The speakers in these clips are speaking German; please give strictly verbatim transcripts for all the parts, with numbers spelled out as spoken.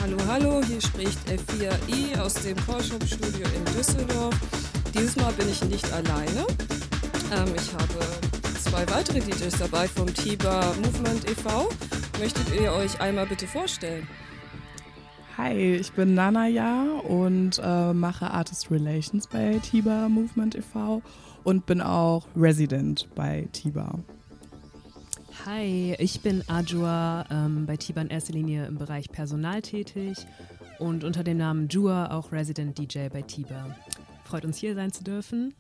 Hallo, hallo, hier spricht F vier I aus dem Core-Shop Studio in Düsseldorf. Dieses Mal bin ich nicht alleine. Ähm, ich habe zwei weitere D Js dabei vom Tiber Movement e V. Möchtet ihr euch einmal bitte vorstellen? Hi, ich bin Nanaya und äh, mache Artist Relations bei Tiber Movement e V und bin auch Resident bei Tiber. Hi, ich bin Ajua, ähm, bei Tiber in erster Linie im Bereich Personal tätig und unter dem Namen Jua auch Resident D J bei Tiber. Freut uns, hier sein zu dürfen.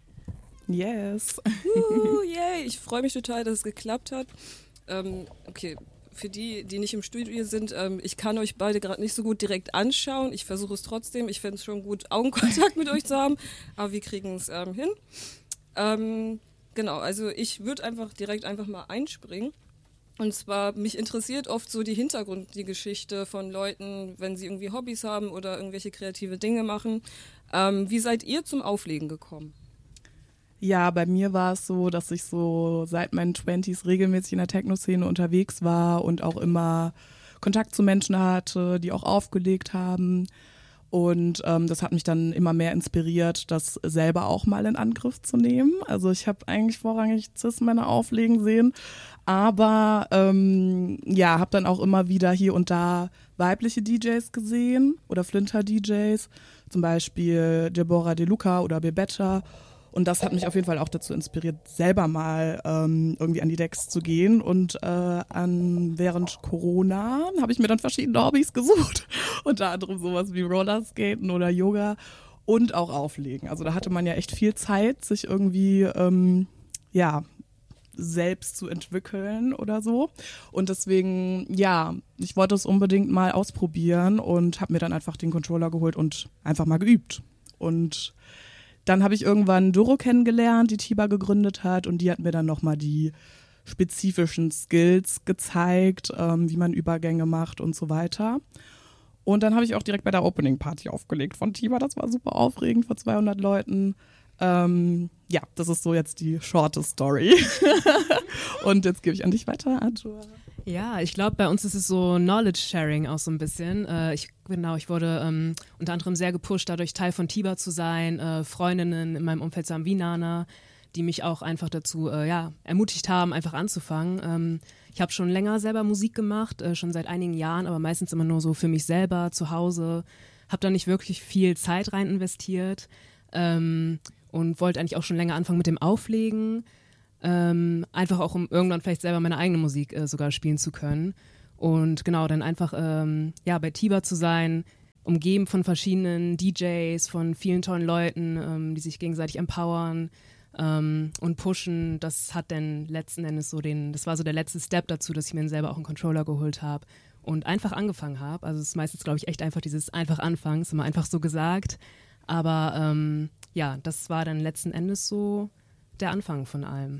Yes. Uh, yay, ich freue mich total, dass es geklappt hat. Ähm, okay, für die, die nicht im Studio sind, ähm, ich kann euch beide gerade nicht so gut direkt anschauen. Ich versuche es trotzdem. Ich fände es schon gut, Augenkontakt mit euch zu haben, aber wir kriegen es ähm, hin. Ähm, Genau, also ich würde einfach direkt einfach mal einspringen. Und zwar, mich interessiert oft so die Hintergrund, die Geschichte von Leuten, wenn sie irgendwie Hobbys haben oder irgendwelche kreative Dinge machen. Ähm, wie seid ihr zum Auflegen gekommen? Ja, bei mir war es so, dass ich so seit meinen Twenties regelmäßig in der Techno-Szene unterwegs war und auch immer Kontakt zu Menschen hatte, die auch aufgelegt haben. Und ähm, das hat mich dann immer mehr inspiriert, das selber auch mal in Angriff zu nehmen. Also ich habe eigentlich vorrangig Cis-Männer auflegen sehen, aber ähm, ja, habe dann auch immer wieder hier und da weibliche D Js gesehen oder Flinter-D Js, zum Beispiel Deborah De Luca oder Bebetta. Und das hat mich auf jeden Fall auch dazu inspiriert, selber mal ähm, irgendwie an die Decks zu gehen. Und äh, an während Corona habe ich mir dann verschiedene Hobbys gesucht. Unter anderem sowas wie Rollerskaten oder Yoga und auch Auflegen. Also da hatte man ja echt viel Zeit, sich irgendwie ähm, ja selbst zu entwickeln oder so. Und deswegen, ja, ich wollte es unbedingt mal ausprobieren und habe mir dann einfach den Controller geholt und einfach mal geübt. Und dann habe ich irgendwann Doro kennengelernt, die Tiber gegründet hat, und die hat mir dann nochmal die spezifischen Skills gezeigt, ähm, wie man Übergänge macht und so weiter. Und dann habe ich auch direkt bei der Opening Party aufgelegt von Tiber. Das war super aufregend vor zweihundert Leuten. Ähm, ja, das ist so jetzt die shorte Story. Und jetzt gebe ich an dich weiter, Ajua. Ja, ich glaube, bei uns ist es so Knowledge-Sharing auch so ein bisschen. Äh, ich, genau, ich wurde ähm, unter anderem sehr gepusht, dadurch Teil von Tiber zu sein, äh, Freundinnen in meinem Umfeld zu haben wie Nana, die mich auch einfach dazu äh, ja, ermutigt haben, einfach anzufangen. Ähm, ich habe schon länger selber Musik gemacht, äh, schon seit einigen Jahren, aber meistens immer nur so für mich selber, zu Hause. Habe da nicht wirklich viel Zeit rein investiert ähm, und wollte eigentlich auch schon länger anfangen mit dem Auflegen. Ähm, einfach auch, um irgendwann vielleicht selber meine eigene Musik äh, sogar spielen zu können. Und genau, dann einfach ähm, ja, bei Tiber zu sein, umgeben von verschiedenen D Js, von vielen tollen Leuten, ähm, die sich gegenseitig empowern ähm, und pushen. Das hat dann letzten Endes so den, das war so der letzte Step dazu, dass ich mir dann selber auch einen Controller geholt habe und einfach angefangen habe. Also es ist meistens, glaube ich, echt einfach dieses einfach anfangen, ist immer einfach so gesagt. Aber ähm, ja, das war dann letzten Endes so der Anfang von allem.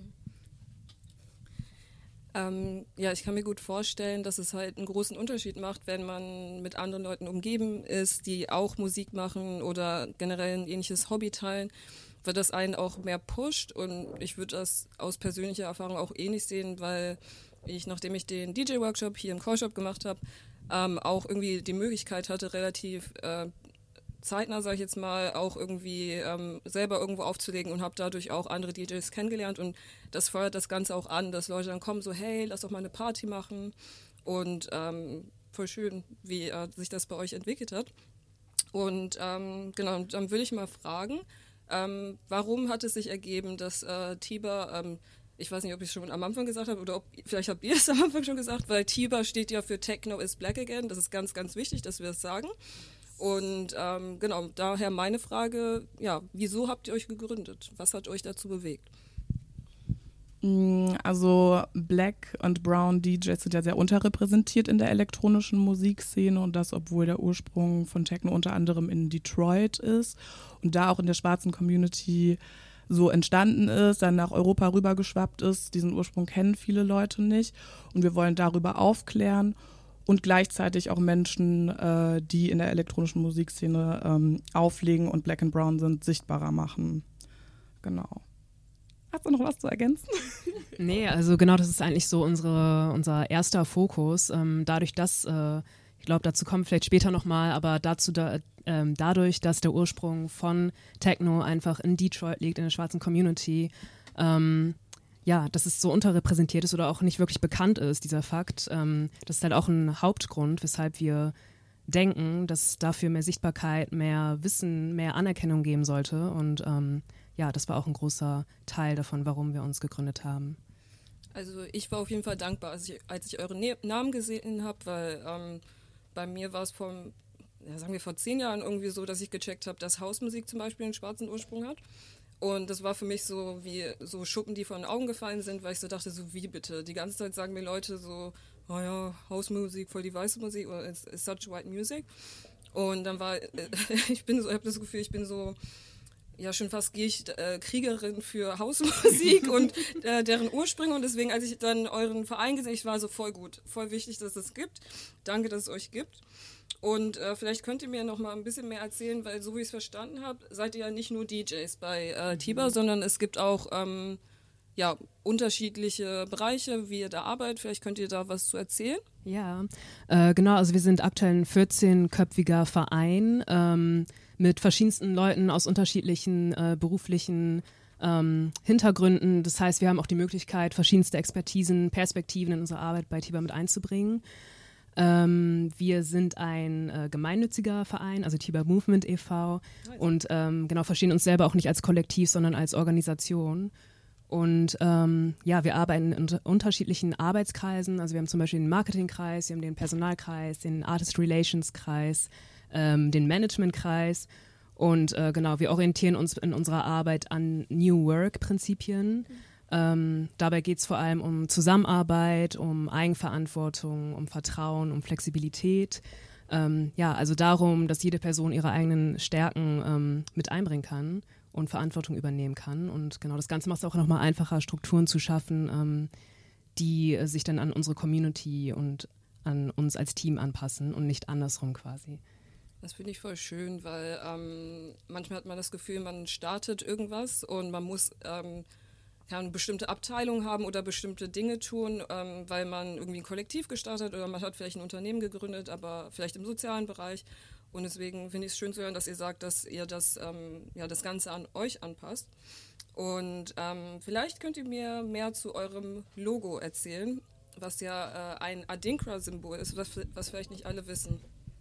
Ähm, ja, ich kann mir gut vorstellen, dass es halt einen großen Unterschied macht, wenn man mit anderen Leuten umgeben ist, die auch Musik machen oder generell ein ähnliches Hobby teilen, weil das einen auch mehr pusht. Und ich würde das aus persönlicher Erfahrung auch ähnlich sehen, weil ich, nachdem ich den D J-Workshop hier im Core-Shop gemacht habe, ähm, auch irgendwie die Möglichkeit hatte, relativ äh, zeitnah, sage ich jetzt mal, auch irgendwie ähm, selber irgendwo aufzulegen und habe dadurch auch andere D Js kennengelernt, und das feuert das Ganze auch an, dass Leute dann kommen so, hey, lass doch mal eine Party machen, und ähm, voll schön, wie äh, sich das bei euch entwickelt hat. Und ähm, genau, dann will ich mal fragen, ähm, warum hat es sich ergeben, dass äh, Tiber, ähm, ich weiß nicht, ob ich es schon am Anfang gesagt habe oder ob, vielleicht habt ihr es am Anfang schon gesagt, weil Tiber steht ja für Techno is Black Again, das ist ganz, ganz wichtig, dass wir es sagen. Und ähm, genau, daher meine Frage, ja, wieso habt ihr euch gegründet? Was hat euch dazu bewegt? Also Black und Brown D Js sind ja sehr unterrepräsentiert in der elektronischen Musikszene, und das, obwohl der Ursprung von Techno unter anderem in Detroit ist und da auch in der schwarzen Community so entstanden ist, dann nach Europa rübergeschwappt ist. Diesen Ursprung kennen viele Leute nicht, und wir wollen darüber aufklären und gleichzeitig auch Menschen, äh, die in der elektronischen Musikszene ähm, auflegen und Black and Brown sind, sichtbarer machen. Genau. Hast du noch was zu ergänzen? Nee, also genau, das ist eigentlich so unsere, unser erster Fokus. Ähm, dadurch, dass äh, Ich glaube, dazu kommt vielleicht später nochmal, aber dazu da, ähm, dadurch, dass der Ursprung von Techno einfach in Detroit liegt, in der schwarzen Community, ähm, ja, dass es so unterrepräsentiert ist oder auch nicht wirklich bekannt ist, dieser Fakt. Ähm, das ist halt auch ein Hauptgrund, weshalb wir denken, dass es dafür mehr Sichtbarkeit, mehr Wissen, mehr Anerkennung geben sollte. Und ähm, ja, das war auch ein großer Teil davon, warum wir uns gegründet haben. Also ich war auf jeden Fall dankbar, als ich, als ich euren ne- Namen gesehen habe, weil ähm, bei mir war es vor, ja, sagen wir vor zehn Jahren irgendwie so, dass ich gecheckt habe, dass Hausmusik zum Beispiel einen schwarzen Ursprung hat. Und das war für mich so wie so Schuppen, die von den Augen gefallen sind, weil ich so dachte, so wie bitte? Die ganze Zeit sagen mir Leute so, oh ja, Hausmusik, voll die weiße Musik oder it's, it's such white music. Und dann war, ich bin so, ich habe das Gefühl, ich bin so, ja schon fast gehe ich äh, Kriegerin für Hausmusik und äh, deren Ursprünge. Und deswegen, als ich dann euren Verein gesehen habe, ich war so voll gut, voll wichtig, dass es gibt. Danke, dass es euch gibt. Und äh, vielleicht könnt ihr mir noch mal ein bisschen mehr erzählen, weil so wie ich es verstanden habe, seid ihr ja nicht nur D Js bei äh, Tiba, sondern es gibt auch ähm, ja, unterschiedliche Bereiche, wie ihr da arbeitet. Vielleicht könnt ihr da was zu erzählen. Ja, äh, genau. Also wir sind aktuell ein vierzehnköpfiger Verein ähm, mit verschiedensten Leuten aus unterschiedlichen äh, beruflichen ähm, Hintergründen. Das heißt, wir haben auch die Möglichkeit, verschiedenste Expertisen, Perspektiven in unsere Arbeit bei Tiba mit einzubringen. Ähm, wir sind ein äh, gemeinnütziger Verein, also Tiba Movement e V Nice. Und ähm, genau verstehen uns selber auch nicht als Kollektiv, sondern als Organisation. Und ähm, ja, wir arbeiten in unter- unterschiedlichen Arbeitskreisen. Also wir haben zum Beispiel den Marketingkreis, wir haben den Personalkreis, den Artist Relations Kreis, ähm, den Managementkreis. Und äh, genau, wir orientieren uns in unserer Arbeit an New Work-Prinzipien. Mhm. Ähm, dabei geht es vor allem um Zusammenarbeit, um Eigenverantwortung, um Vertrauen, um Flexibilität. Ähm, ja, also darum, dass jede Person ihre eigenen Stärken ähm, mit einbringen kann und Verantwortung übernehmen kann. Und genau das Ganze macht es auch nochmal einfacher, Strukturen zu schaffen, ähm, die äh, sich dann an unsere Community und an uns als Team anpassen und nicht andersrum quasi. Das finde ich voll schön, weil ähm, manchmal hat man das Gefühl, man startet irgendwas und man muss ähm, kann eine bestimmte Abteilung haben oder bestimmte Dinge tun, ähm, weil man irgendwie ein Kollektiv gestartet oder man hat vielleicht ein Unternehmen gegründet, aber vielleicht im sozialen Bereich. Und deswegen finde ich es schön zu hören, dass ihr sagt, dass ihr das, ähm, ja, das Ganze an euch anpasst. Und ähm, vielleicht könnt ihr mir mehr zu eurem Logo erzählen, was ja äh, ein Adinkra-Symbol ist, was, was vielleicht nicht alle wissen.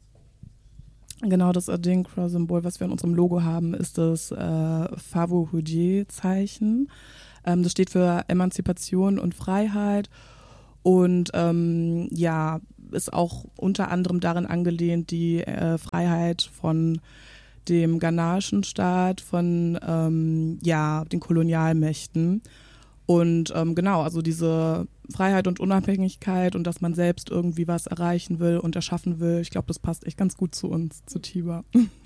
Genau, das Adinkra-Symbol, was wir in unserem Logo haben, ist das äh, Favo-Hujie-Zeichen. Ähm, das steht für Emanzipation und Freiheit und ähm, ja, ist auch unter anderem darin angelehnt, die äh, Freiheit von dem ghanaischen Staat, von ähm, ja, den Kolonialmächten. Und ähm, genau, also diese Freiheit und Unabhängigkeit und dass man selbst irgendwie was erreichen will und erschaffen will, ich glaube, das passt echt ganz gut zu uns, zu Tiba.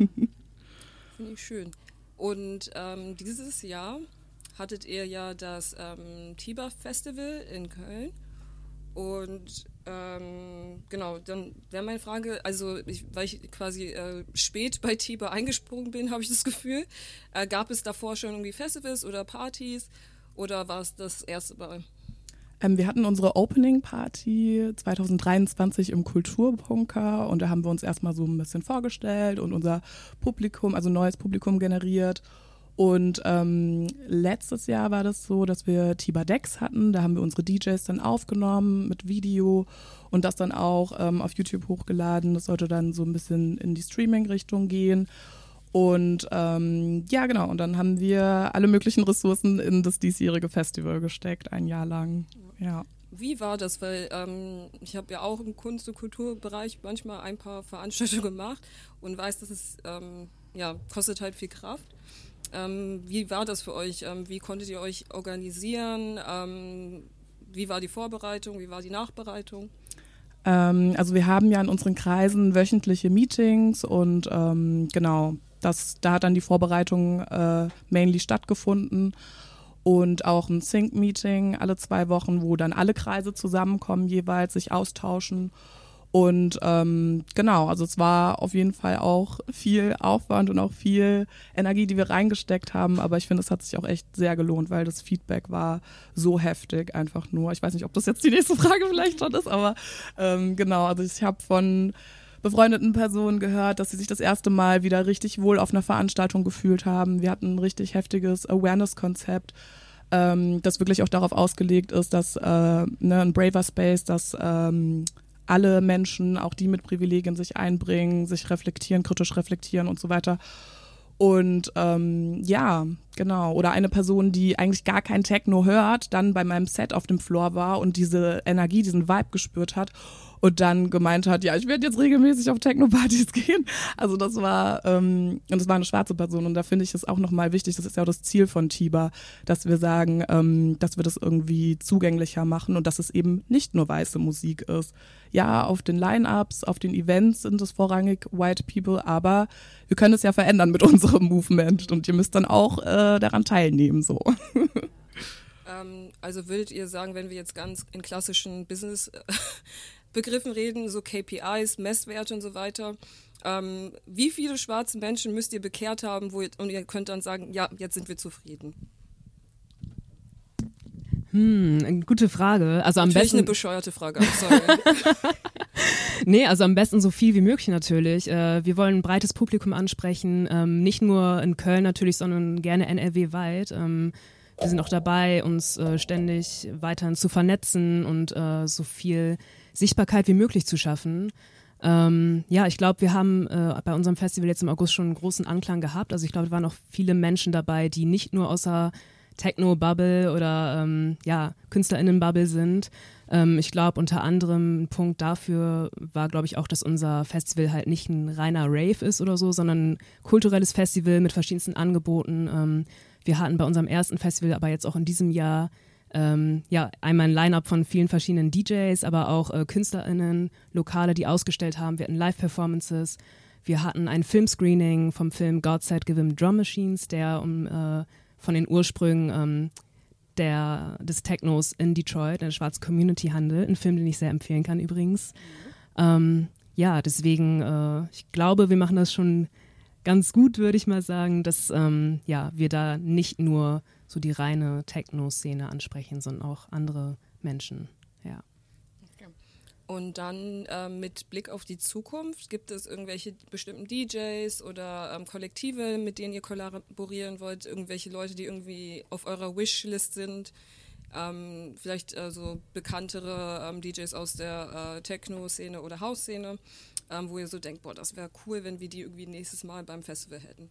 Finde ich schön. Und ähm, dieses Jahr hattet ihr ja das ähm, Tiba Festival in Köln. Und ähm, genau, dann wäre meine Frage, also ich, weil ich quasi äh, spät bei Tiba eingesprungen bin, habe ich das Gefühl, äh, gab es davor schon irgendwie Festivals oder Partys oder war es das erste Mal? Ähm, wir hatten unsere Opening-Party zwanzig dreiundzwanzig im Kulturbunker und da haben wir uns erstmal so ein bisschen vorgestellt und unser Publikum, also neues Publikum generiert. Und ähm, letztes Jahr war das so, dass wir Tiba Decks hatten. Da haben wir unsere D Js dann aufgenommen mit Video und das dann auch ähm, auf YouTube hochgeladen. Das sollte dann so ein bisschen in die Streaming-Richtung gehen. Und ähm, ja, genau. Und dann haben wir alle möglichen Ressourcen in das diesjährige Festival gesteckt, ein Jahr lang. Ja. Wie war das? Weil ähm, ich habe ja auch im Kunst- und Kulturbereich manchmal ein paar Veranstaltungen gemacht und weiß, dass es ähm, ja, kostet halt viel Kraft. Ähm, wie war das für euch? Ähm, wie konntet ihr euch organisieren? Ähm, wie war die Vorbereitung? Wie war die Nachbereitung? Ähm, also wir haben ja in unseren Kreisen wöchentliche Meetings und ähm, genau, das, da hat dann die Vorbereitung äh, mainly stattgefunden und auch ein Sync-Meeting alle zwei Wochen, wo dann alle Kreise zusammenkommen, jeweils sich austauschen. Und ähm, genau, also es war auf jeden Fall auch viel Aufwand und auch viel Energie, die wir reingesteckt haben. Aber ich finde, es hat sich auch echt sehr gelohnt, weil das Feedback war so heftig einfach nur. Ich weiß nicht, ob das jetzt die nächste Frage vielleicht schon ist, aber ähm, genau, also ich habe von befreundeten Personen gehört, dass sie sich das erste Mal wieder richtig wohl auf einer Veranstaltung gefühlt haben. Wir hatten ein richtig heftiges Awareness-Konzept, ähm, das wirklich auch darauf ausgelegt ist, dass äh, ne, ein braver Space, dass ähm, alle Menschen, auch die mit Privilegien, sich einbringen, sich reflektieren, kritisch reflektieren und so weiter. Und ähm, ja, genau. Oder eine Person, die eigentlich gar kein Techno hört, dann bei meinem Set auf dem Floor war und diese Energie, diesen Vibe gespürt hat und dann gemeint hat, ja, ich werde jetzt regelmäßig auf Techno-Partys gehen. Also das war, ähm, und das war eine schwarze Person. Und da finde ich es auch nochmal wichtig, das ist ja auch das Ziel von Tiba, dass wir sagen, ähm, dass wir das irgendwie zugänglicher machen und dass es eben nicht nur weiße Musik ist. Ja, auf den Line-Ups, auf den Events sind es vorrangig White People, aber wir können es ja verändern mit unserem Movement und ihr müsst dann auch äh, daran teilnehmen, so. Ähm, also würdet ihr sagen, wenn wir jetzt ganz in klassischen Business-Begriffen reden, so K P Is, Messwerte und so weiter, ähm, wie viele schwarze Menschen müsst ihr bekehrt haben, wo ihr, und ihr könnt dann sagen, ja, jetzt sind wir zufrieden? Hm, gute Frage. Also am Natürlich besten eine bescheuerte Frage, I'm sorry. Nee, also am besten so viel wie möglich natürlich. Äh, wir wollen ein breites Publikum ansprechen, ähm, nicht nur in Köln natürlich, sondern gerne N R W-weit. Ähm, wir sind auch dabei, uns äh, ständig weiterhin zu vernetzen und äh, so viel Sichtbarkeit wie möglich zu schaffen. Ähm, ja, ich glaube, wir haben äh, bei unserem Festival jetzt im August schon einen großen Anklang gehabt. Also ich glaube, da waren auch viele Menschen dabei, die nicht nur außer Techno-Bubble oder ähm, ja, KünstlerInnen-Bubble sind. Ähm, ich glaube, unter anderem ein Punkt dafür war, glaube ich, auch, dass unser Festival halt nicht ein reiner Rave ist oder so, sondern ein kulturelles Festival mit verschiedensten Angeboten. Ähm, wir hatten bei unserem ersten Festival, aber jetzt auch in diesem Jahr, ähm, ja, einmal ein Line-Up von vielen verschiedenen D Js, aber auch äh, KünstlerInnen, Lokale, die ausgestellt haben. Wir hatten Live-Performances. Wir hatten ein Filmscreening vom Film God Said Give Him Drum Machines, der um äh, von den Ursprüngen ähm, der, des Technos in Detroit, der schwarzen Community handelt. Ein Film, den ich sehr empfehlen kann übrigens. Mhm. Ähm, ja, deswegen, äh, ich glaube, wir machen das schon ganz gut, würde ich mal sagen, dass ähm, ja, wir da nicht nur so die reine Techno-Szene ansprechen, sondern auch andere Menschen. Ja. Und dann ähm, mit Blick auf die Zukunft, gibt es irgendwelche bestimmten D Js oder ähm, Kollektive, mit denen ihr kollaborieren wollt, irgendwelche Leute, die irgendwie auf eurer Wishlist sind, ähm, vielleicht äh, so bekanntere ähm, D Js aus der äh, Techno-Szene oder House-Szene, ähm, wo ihr so denkt, boah, das wäre cool, wenn wir die irgendwie nächstes Mal beim Festival hätten?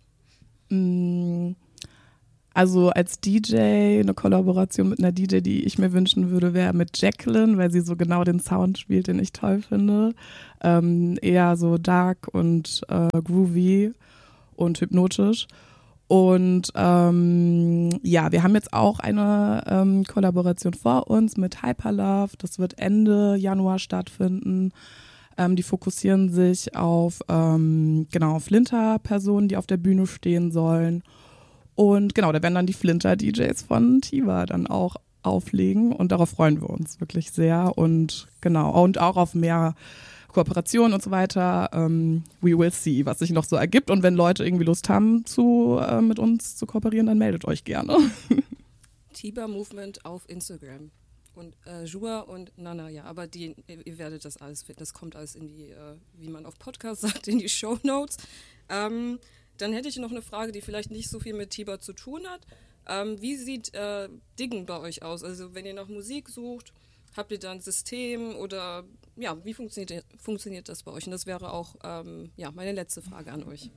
Mm. Also als D J, eine Kollaboration mit einer D J, die ich mir wünschen würde, wäre mit Jacqueline, weil sie so genau den Sound spielt, den ich toll finde. Ähm, eher so dark und äh, groovy und hypnotisch. Und ähm, ja, wir haben jetzt auch eine ähm, Kollaboration vor uns mit Hyperlove. Das wird Ende Januar stattfinden. Ähm, die fokussieren sich auf ähm, genau Flinter-Personen, die auf der Bühne stehen sollen. Und genau, da werden dann die Flinter-D Js von Tiba dann auch auflegen und darauf freuen wir uns wirklich sehr und genau, und auch auf mehr Kooperation und so weiter. Um, we will see, was sich noch so ergibt und wenn Leute irgendwie Lust haben, zu, äh, mit uns zu kooperieren, dann meldet euch gerne. Tiba Movement auf Instagram und äh, Jua und Nana, ja, aber die, ihr werdet das alles finden, das kommt alles in die, äh, wie man auf Podcast sagt, in die Shownotes. Ähm, Dann hätte ich noch eine Frage, die vielleicht nicht so viel mit Tiba zu tun hat. Ähm, wie sieht äh, Diggen bei euch aus? Also wenn ihr nach Musik sucht, habt ihr da ein System oder ja, wie funktioniert, funktioniert das bei euch? Und das wäre auch ähm, ja, meine letzte Frage an euch.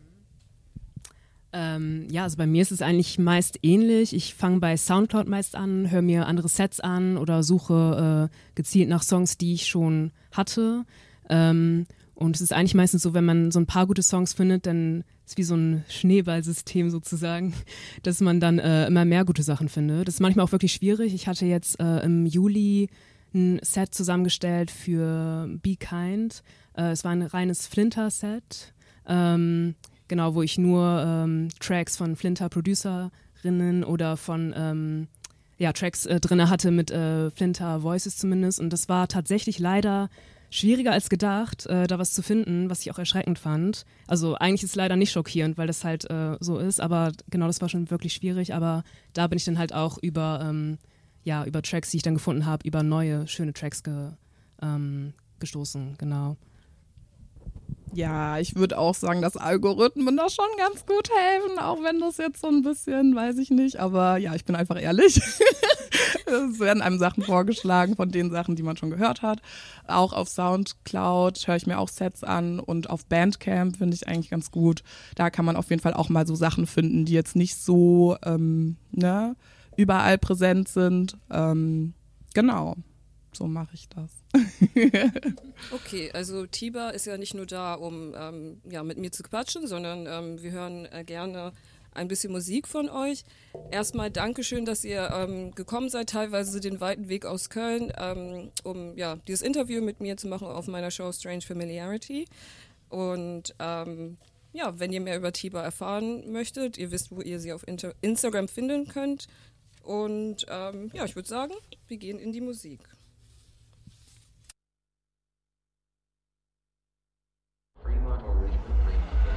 Ähm, ja, also bei mir ist es eigentlich meist ähnlich. Ich fange bei Soundcloud meist an, höre mir andere Sets an oder suche äh, gezielt nach Songs, die ich schon hatte. Ähm, Und es ist eigentlich meistens so, wenn man so ein paar gute Songs findet, dann ist es wie so ein Schneeballsystem sozusagen, dass man dann äh, immer mehr gute Sachen findet. Das ist manchmal auch wirklich schwierig. Ich hatte jetzt äh, im Juli ein Set zusammengestellt für Be Kind. Äh, es war ein reines Flinter-Set, ähm, genau, wo ich nur ähm, Tracks von Flinter-Producerinnen oder von ähm, ja, Tracks äh, drin hatte mit äh, Flinter-Voices zumindest. Und das war tatsächlich leider schwieriger als gedacht, äh, da was zu finden, was ich auch erschreckend fand. Also eigentlich ist es leider nicht schockierend, weil das halt äh, so ist, aber genau, das war schon wirklich schwierig, aber da bin ich dann halt auch über, ähm, ja, über Tracks, die ich dann gefunden habe, über neue, schöne Tracks ge, ähm, gestoßen, genau. Ja, ich würde auch sagen, dass Algorithmen da schon ganz gut helfen, auch wenn das jetzt so ein bisschen, weiß ich nicht, aber ja, ich bin einfach ehrlich. Es werden einem Sachen vorgeschlagen von den Sachen, die man schon gehört hat. Auch auf Soundcloud höre ich mir auch Sets an und auf Bandcamp finde ich eigentlich ganz gut. Da kann man auf jeden Fall auch mal so Sachen finden, die jetzt nicht so ähm, ne, überall präsent sind. Ähm, genau. So mache ich das. Okay, also Tiba ist ja nicht nur da, um ähm, ja, mit mir zu quatschen, sondern ähm, wir hören äh, gerne ein bisschen Musik von euch. Erstmal Dankeschön, dass ihr ähm, gekommen seid, teilweise den weiten Weg aus Köln, ähm, um ja, dieses Interview mit mir zu machen auf meiner Show Strange Familiarity. Und ähm, ja, wenn ihr mehr über Tiba erfahren möchtet, ihr wisst, wo ihr sie auf Inter- Instagram finden könnt. Und ähm, ja, ich würde sagen, wir gehen in die Musik.